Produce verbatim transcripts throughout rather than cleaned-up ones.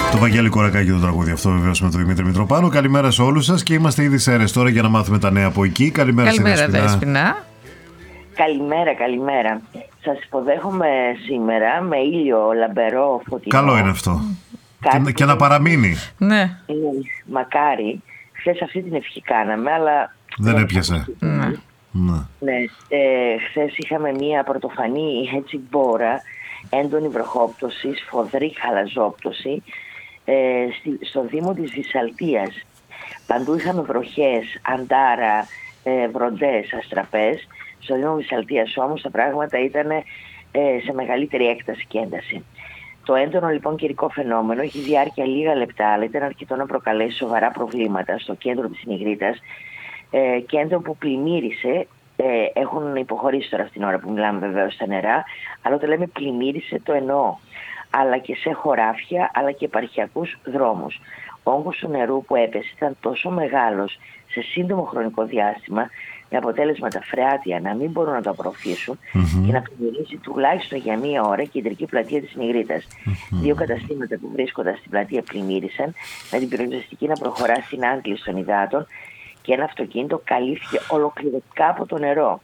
Το Βαγγέλη Κορακάκη το τραγούδι αυτό, βεβαίως, με τον Δημήτρη Μητροπάνο. Καλημέρα σε όλους σας και είμαστε ήδη σε αίρες τώρα για να μάθουμε τα νέα από εκεί. Καλημέρα, καλημέρα Δέσποινα. Καλημέρα, καλημέρα. Σας υποδέχομαι σήμερα με ήλιο λαμπερό φωτεινό. Καλό είναι αυτό. Και, και να παραμείνει. Ναι. Ε, μακάρι. Χθες αυτή την ευχή κάναμε, αλλά δεν έπιασε. Ναι. Ναι. Ναι. Ε, χθες είχαμε μία πρωτοφανή έτσι μπόρα, έντονη βροχόπτωση, σφοδρή χαλαζόπτωση ε, στη, στο Δήμο της Βυσσαλτίας. Παντού είχαμε βροχές, αντάρα, ε, βροντές, αστραπές. Στο Δήμο Βυσσαλτίας όμως τα πράγματα ήταν ε, σε μεγαλύτερη έκταση και ένταση. Το έντονο λοιπόν καιρικό φαινόμενο έχει διάρκεια λίγα λεπτά, αλλά ήταν αρκετό να προκαλέσει σοβαρά προβλήματα στο κέντρο της Νιγρίτας, ε, κέντρο που πλημμύρισε. Ε, έχουν υποχωρήσει τώρα αυτήν την ώρα που μιλάμε βεβαίως στα νερά, αλλά όταν λέμε πλημμύρισε το εννοώ, αλλά και σε χωράφια αλλά και επαρχιακούς δρόμους. Ο όγκος του νερού που έπεσε ήταν τόσο μεγάλος σε σύντομο χρονικό διάστημα, με αποτέλεσμα τα φρεάτια να μην μπορούν να το απορροφήσουν mm-hmm. και να πλημμυρίσει τουλάχιστον για μία ώρα η κεντρική πλατεία της Νιγρίτας. Mm-hmm. Δύο καταστήματα που βρίσκονταν στην πλατεία πλημμύρισαν, με την πυροσβεστική να προχωρά στην άγκληση των υδάτων και ένα αυτοκίνητο καλύφθηκε ολοκληρωτικά από το νερό.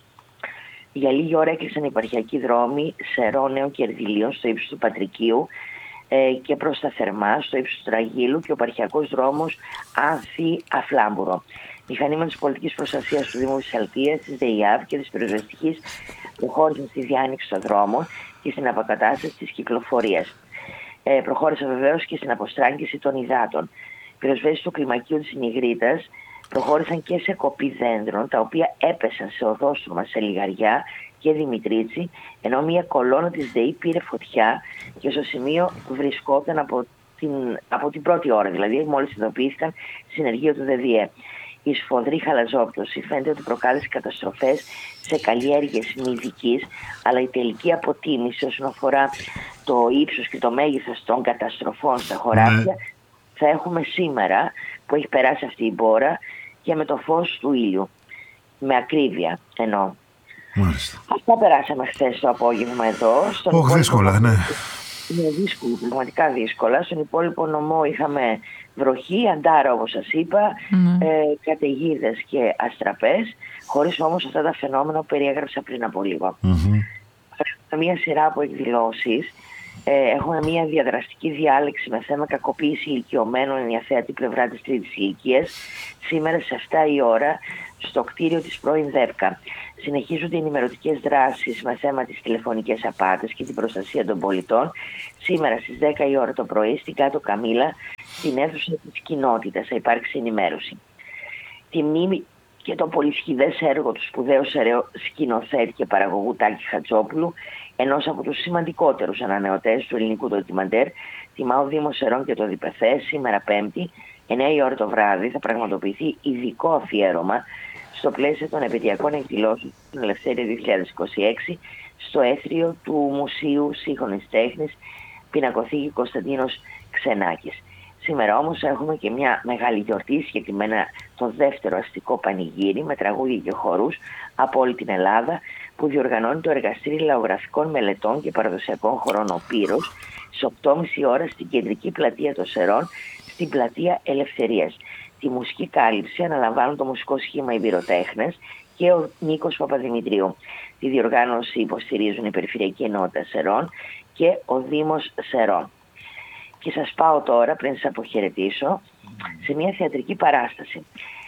Για λίγη ώρα έκλεισαν οι επαρχιακοί δρόμοι Σερών, Νέων Κερδυλίων στο ύψος του Πατρικίου ε, και προς τα Θερμά στο ύψος του Τραγίλου και ο επαρχιακός δρόμος Άνθη Αφλάμπουρο. Μηχανήματα της πολιτικής προστασίας του Δήμου Βυσσαλτίας, της ΔΕΙΑΒ και της πυροσβεστικής προχώρησαν στη διάνοιξη των δρόμων και στην αποκατάσταση της κυκλοφορίας. Ε, προχώρησαν βεβαίως και στην αποστράγγιση των υδάτων. Οι πυροσβέστες του κλιμακίου της Νιγρίτας προχώρησαν και σε κοπή δέντρων, τα οποία έπεσαν σε οδόστρωμα σε Λιγαριά και Δημητρίτσι, ενώ μια κολόνα της ΔΕΗ πήρε φωτιά και στο σημείο βρισκόταν από την, από την πρώτη ώρα, δηλαδή μόλις ειδοποιήθηκαν συνεργείο του ΔΕΔΙΕ. Η σφοδρή χαλαζόπτωση φαίνεται ότι προκάλεσε καταστροφές σε καλλιέργειες μυδικής, αλλά η τελική αποτίμηση όσον αφορά το ύψος και το μέγεθος των καταστροφών στα χωράφια ναι. θα έχουμε σήμερα, που έχει περάσει αυτή η μπόρα, και με το φως του ήλιου. Με ακρίβεια εννοώ. Μάλιστα. Αυτά περάσαμε χθες το απόγευμα εδώ. Όχι δύσκολα, ναι. Είναι δύσκολο, πραγματικά δύσκολα. Στον υπόλοιπο νομό είχαμε βροχή, αντάρα όπως σας είπα, mm. ε, καταιγίδες και αστραπές, χωρίς όμως αυτά τα φαινόμενα που περιέγραψα πριν από λίγο. Mm-hmm. Μια σειρά από εκδηλώσεις. Ε, έχουμε μια διαδραστική διάλεξη με θέμα κακοποίηση ηλικιωμένων, η αθεατή πλευρά της τρίτης ηλικίας, σήμερα σε επτά η ώρα στο κτίριο της πρώην ΔΕΠΚΑ. Συνεχίζονται οι ενημερωτικές δράσεις με θέμα τις τηλεφωνικές απάτες και την προστασία των πολιτών. Σήμερα στις δέκα η ώρα το πρωί στην Κάτω Καμήλα, στην αίθουσα της κοινότητας, θα υπάρξει ενημέρωση. Τη μνήμη και το πολυσχηδές έργο του σπουδαίου σκηνοθέτη και παραγωγού Τάκη Χατζόπουλου, ενός από τους σημαντικότερους ανανεωτές του ελληνικού ντοκιμαντέρ, τιμά ο Δήμος Σερών και το ΔΙΠΕΘΕ. Σήμερα Πέμπτη, εννιά η ώρα το βράδυ, θα πραγματοποιηθεί ειδικό αφιέρωμα στο πλαίσιο των επαιτειακών εκδηλώσεων του Ελευθέρια δύο χιλιάδες είκοσι έξι στο έθριο του Μουσείου Σύγχρονης Τέχνης, πινακοθήκη Κωνσταντίνος Ξενάκης. Σήμερα όμως έχουμε και μια μεγάλη γιορτή, συγκεκριμένα το δεύτερο αστικό πανηγύρι με τραγούδια και χορούς από όλη την Ελλάδα, που διοργανώνει το Εργαστήριο Λαογραφικών Μελετών και Παραδοσιακών Χωρών ο Πύρος στις οκτώ και μισή ώρα στην κεντρική πλατεία των Σερών, στην πλατεία Ελευθερίας. Τη μουσική κάλυψη αναλαμβάνουν το μουσικό σχήμα Οι Πυροτέχνες και ο Νίκος Παπαδημητρίου. Τη διοργάνωση υποστηρίζουν η Περιφερειακή Ενότητα Σερών και ο Δήμος Σερών. Και σας πάω τώρα, πριν σας αποχαιρετήσω, σε μια θεατρική παράσταση.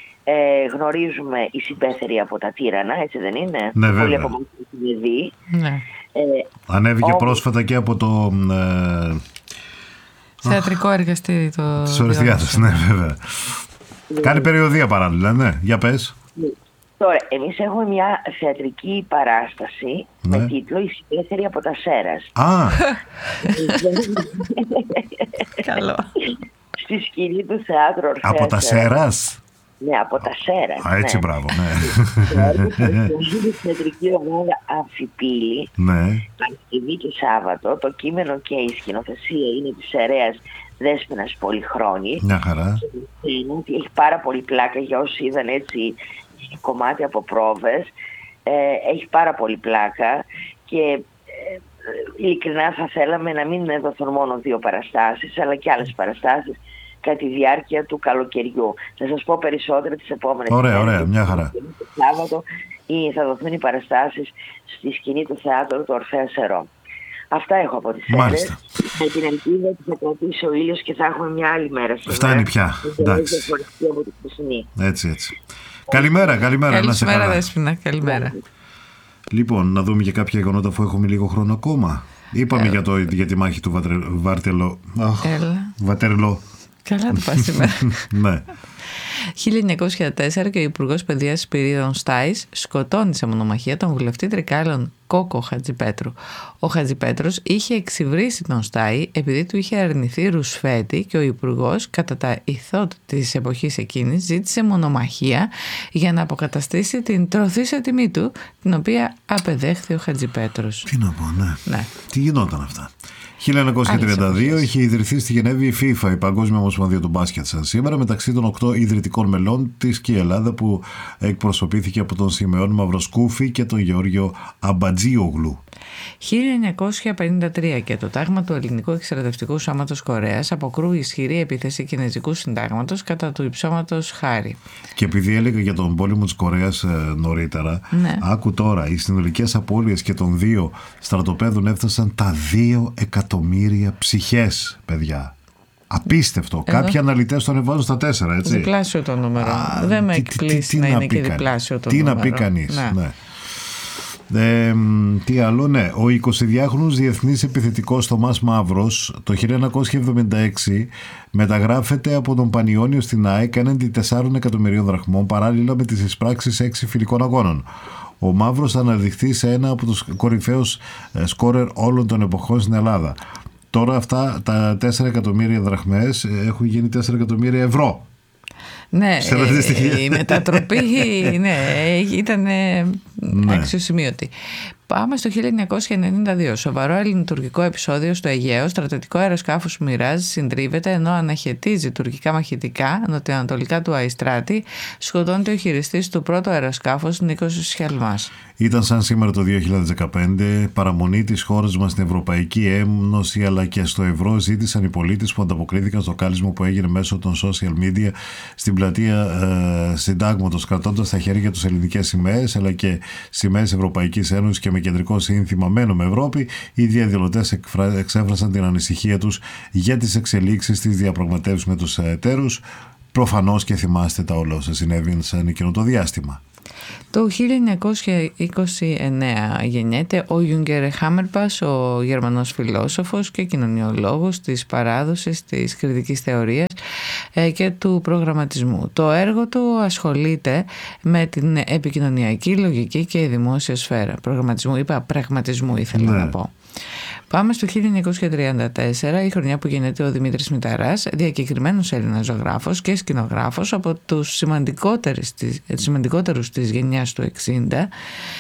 Ε, γνωρίζουμε η Συμπέθερη από τα Τύρανα, έτσι δεν είναι? Ναι, βέβαια. Πολύ από εμάς την δει. Ναι. Ε, Ανέβηκε ο... πρόσφατα και από το... Ε... Θεατρικό εργαστήρι το... Της Ορεστιάδας, ναι, βέβαια. Ναι. Κάνει περιοδεία παράλληλα, ναι. Για πες. Ναι. Τώρα, εμείς έχουμε μια θεατρική παράσταση ναι. με τίτλο «Η Συμπέθερη από τα Σέρας». Α! Καλό. Στη σκηνή του Θεάτρου Ορφέα. Από τα Σέρας? Ναι, από τα Σέρας. Α, έτσι, ναι. Μπράβο, ναι. Η θεατρική ομάδα Αμφιπύλη, ναι. Παρασκευή και Σάββατο. Το κείμενο και η σκηνοθεσία είναι της Ερέας Δέσποινας Πολυχρόνη. Μια χαρά. Έχει πάρα πολύ πλάκα για όσοι είδαν έτσι κομμάτι από πρόβες. Ε, έχει πάρα πολύ πλάκα και ε, ειλικρινά θα θέλαμε να μην δοθούν μόνο δύο παραστάσεις, αλλά και άλλες παραστάσεις κατά τη διάρκεια του καλοκαιριού. Θα σας πω περισσότερα τις επόμενες μέρες. Ωραία, ωραία, μια χαρά. Το Σάββατο θα δοθούν οι παραστάσεις στη σκηνή του θεάτρου του Ορφέα Σερό. Αυτά έχω από τις Σέρρες. Με την ελπίδα ότι θα κρατήσει ο ήλιος και θα έχουμε μια άλλη μέρα σήμερα. Φτάνει πια. Εντάξει. Από την χθεσινή. Έτσι, έτσι. Καλημέρα, καλημέρα. Καλημέρα, Δέσποινα. Καλημέρα. Λοιπόν, να δούμε και κάποια γεγονότα αφού έχουμε λίγο χρόνο ακόμα. Είπαμε Έλα. για, το, για τη μάχη του Βατρε, Βάρτελο. Έλα. Βατερλό. Καλά το πας σήμερα. Ναι. χίλια εννιακόσια τέσσερα και ο Υπουργός Παιδείας Σπυρίδων Στάης σκοτώνει σε μονομαχία τον βουλευτή Τρικάλων Κόκο Χατζηπέτρου. Ο Χατζηπέτρος είχε εξυβρίσει τον Στάη επειδή του είχε αρνηθεί ρουσφέτη και ο Υπουργός, κατά τα ηθότ της εποχής εκείνης, ζήτησε μονομαχία για να αποκαταστήσει την τροθήσα τιμή του, την οποία απεδέχθη ο Χατζηπέτρος. Τι να πω, ναι. Ναι. Τι γινόταν αυτά. χίλια εννιακόσια τριάντα δύο είχε ιδρυθεί στη Γενέβη η FIFA, η Παγκόσμια Ομοσπονδία του Μπάσκετ, σαν σήμερα, μεταξύ των οκτώ ιδρυτικών μελών της και η Ελλάδα, που εκπροσωπήθηκε από τον Σιμεών Μαυροσκούφη και τον Γεώργιο Αμπατζίογλου. χίλια εννιακόσια πενήντα τρία και το τάγμα του Ελληνικού Εξτρατευτικού Σώματος Κορέας αποκρούει ισχυρή επίθεση κινέζικου συντάγματος κατά του υψώματος Χάρη. Και επειδή έλεγα για τον πόλεμο της Κορέας ε, νωρίτερα, ναι. άκου τώρα, οι συνολικές απώλειες και των δύο στρατοπέδων έφτασαν τα δύο εκατομμύρια ψυχές, παιδιά. Απίστευτο. Εδώ. Κάποιοι αναλυτές το ανεβάζουν στα τέσσερα, έτσι. Διπλάσιο το νούμερο. Α, δεν με εκπλήσει να, να είναι και διπλάσιο το τι νούμερο. Τι να πει κανείς. Ναι. Ναι. Ε, τι άλλο, ναι. Ο εικοσιδυάχρονος διεθνής επιθετικός Θωμάς Μαύρος το χίλια εννιακόσια εβδομήντα έξι μεταγράφεται από τον Πανιόνιο στην ΑΕΚ έναντι τεσσάρων εκατομμυρίων δραχμών, παράλληλα με τις εισπράξεις έξι φιλικών αγώνων. Ο Μαύρος θα αναδειχθεί σε ένα από τους κορυφαίους σκόρερ όλων των εποχών στην Ελλάδα. Τώρα αυτά τα τέσσερα εκατομμύρια δραχμές έχουν γίνει τέσσερα εκατομμύρια ευρώ. Ναι, η μετατροπή ναι, ήταν ναι. αξιοσημείωτη. Πάμε στο χίλια εννιακόσια ενενήντα δύο. Σοβαρό ελληνοτουρκικό επεισόδιο στο Αιγαίο. Στρατιωτικό αεροσκάφος Μοιράζ συντρίβεται ενώ αναχαιτίζει τουρκικά μαχητικά νοτιοανατολικά του Αϊστράτη. Σκοτώνεται ο χειριστής του πρώτου αεροσκάφους, Νίκος Σιαλμάς. Ήταν σαν σήμερα το δύο χιλιάδες δεκαπέντε. Παραμονή της χώρας μας στην Ευρωπαϊκή Ένωση αλλά και στο ευρώ ζήτησαν οι πολίτες που ανταποκρίθηκαν στο κάλεσμα που έγινε μέσω των social media στην πλατεία ε, Συντάγματος, κρατώντας στα χέρια τους ελληνικές σημαίες αλλά και σημαίες Ευρωπαϊκής Ένωσης και με κεντρικό σύνθημα «Μένουμε Ευρώπη». Οι διαδηλωτές εξέφρασαν την ανησυχία τους για τις εξελίξεις της διαπραγματεύσης με τους εταίρους. Προφανώς και θυμάστε τα όλα όσα συνέβησαν εκείνο το διάστημα. Το χίλια εννιακόσια είκοσι εννέα γεννιέται ο Γιούγκερ Χάμερπας, ο Γερμανός φιλόσοφος και κοινωνιολόγος της παράδοσης της κριτικής θεωρίας και του προγραμματισμού. Το έργο του ασχολείται με την επικοινωνιακή λογική και η δημόσια σφαίρα. Προγραμματισμού, είπα πραγματισμού ήθελα ναι. να πω. Πάμε στο χίλια εννιακόσια τριάντα τέσσερα, η χρονιά που γεννιέται ο Δημήτρης Μηταράς, διακεκριμένος Έλληνας ζωγράφος και σκηνογράφος από τους σημαντικότερους της γενιάς του εξήντα,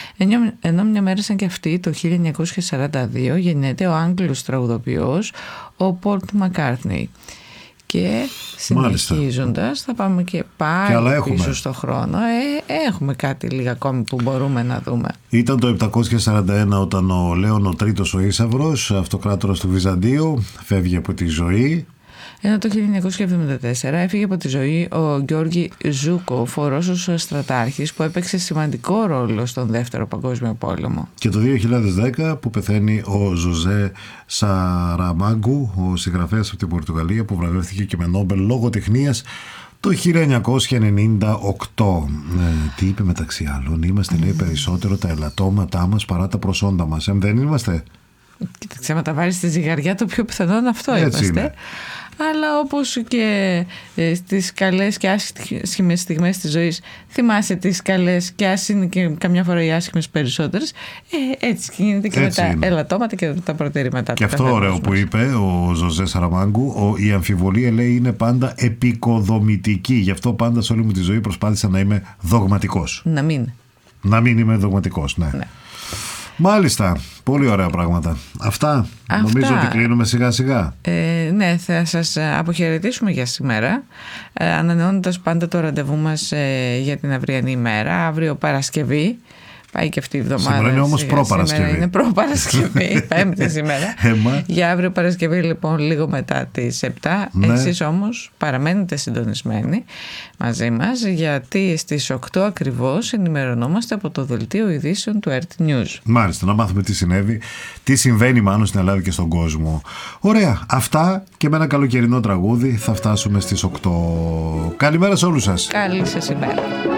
ενώ μια μέρα σαν και αυτή το χίλια εννιακόσια σαράντα δύο γεννιέται ο Άγγλος τραγουδοποιός ο Πολ Μακκάρτνεϊ. Και συνεχίζοντας θα πάμε και πάλι και πίσω στο χρόνο. Ε, έχουμε κάτι λίγα ακόμη που μπορούμε να δούμε. Ήταν το επτακόσια σαράντα ένα όταν ο Λέων ο Τρίτος ο Ίσαυρος, αυτοκράτορας του Βυζαντίου, φεύγει από τη ζωή. Ενώ το χίλια εννιακόσια εβδομήντα τέσσερα έφυγε από τη ζωή ο Γιώργη Ζούκοφ, ο Ρώσος στρατάρχης που έπαιξε σημαντικό ρόλο στον Δεύτερο Παγκόσμιο Πόλεμο. Και το δύο χιλιάδες δέκα που πεθαίνει ο Ζωζέ Σαραμάγκου, ο συγγραφέας από την Πορτογαλία που βραβεύτηκε και με Νόμπελ λογοτεχνίας το χίλια εννιακόσια ενενήντα οκτώ. Ε, τι είπε μεταξύ άλλων, είμαστε λέει περισσότερο τα ελαττώματά μας παρά τα προσόντα μας. Ε, δεν είμαστε. Κοίταξε, άμα τα βάλεις στη ζυγαριά το πιο πιθανό είναι αυτό. Έτσι είμαστε. Είναι. Αλλά όπως και στις καλές και άσχημες στιγμές της ζωής θυμάσαι τις καλές και ας είναι και καμιά φορά οι άσχημες περισσότερες, ε, έτσι γίνεται και έτσι με είναι. τα ελαττώματα και τα προτερήματά. Και αυτό ωραίο μας που είπε ο Ζωζέ Σαραμάγκου, ο, η αμφιβολία λέει είναι πάντα επικοδομητική, γι' αυτό πάντα σε όλη μου τη ζωή προσπάθησα να είμαι δογματικός. Να μην. Να μην είμαι δογματικός, ναι. ναι. Μάλιστα, πολύ ωραία πράγματα. Αυτά, Αυτά. νομίζω ότι κλείνουμε σιγά σιγά. Ε, ναι, θα σας αποχαιρετήσουμε για σήμερα, ε, ανανεώνοντας πάντα το ραντεβού μας ε, για την αυριανή ημέρα, αύριο Παρασκευή, Πάει και αυτή η εβδομάδα. Σήμερα είναι όμως προ-Παρασκευή. Σήμερα είναι προ-Παρασκευή, Πέμπτη σήμερα. Έμα. Για αύριο Παρασκευή λοιπόν λίγο μετά τις επτά. Ναι. Εσείς όμως παραμένετε συντονισμένοι μαζί μας, γιατί στις οκτώ ακριβώς ενημερωνόμαστε από το δελτίο ειδήσεων του αρ τι News. Μάλιστα, να μάθουμε τι συνέβη, τι συμβαίνει μάλλον στην Ελλάδα και στον κόσμο. Ωραία, αυτά και με ένα καλοκαιρινό τραγούδι θα φτάσουμε στις οκτώ. Καλημέρα σε όλους σας. Καλή σας ημέρα.